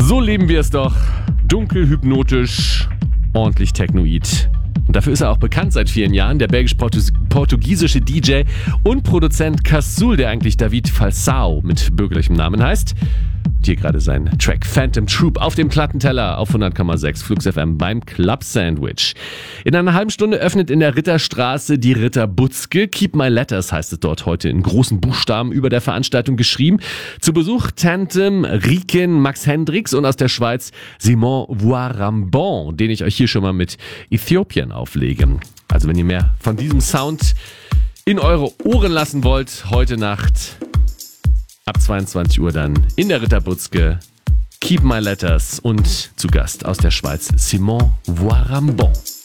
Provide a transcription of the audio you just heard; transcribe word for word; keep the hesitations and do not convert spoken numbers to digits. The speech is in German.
So leben wir es doch. Dunkel, hypnotisch, ordentlich technoid. Und dafür ist er auch bekannt seit vielen Jahren, der belgisch-portugiesische D J und Produzent Casul, der eigentlich David Falsao mit bürgerlichem Namen heißt. Und hier gerade sein Track Phantom Troop auf dem Plattenteller auf hundert Komma sechs Flux F M beim Club Sandwich. In einer halben Stunde öffnet in der Ritterstraße die Ritterbutzke. Keep My Letters heißt es dort heute in großen Buchstaben über der Veranstaltung geschrieben. Zu Besuch Tantem, Riken, Max Hendricks und aus der Schweiz Simon Voirambon, den ich euch hier schon mal mit Äthiopien auflege. Also wenn ihr mehr von diesem Sound in eure Ohren lassen wollt, heute Nacht ab zweiundzwanzig Uhr dann in der Ritterbutzke Keep My Letters und zu Gast aus der Schweiz Simon Voirambon.